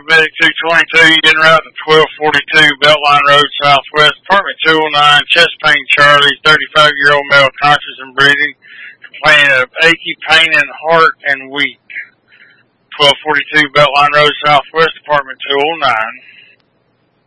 Medic 222, en route to 1242 Beltline Road Southwest, apartment 209, chest pain Charlie, 35-year-old male, conscious and breathing, complaining of achy pain in heart and weak. 1242 Beltline Road Southwest, apartment 209.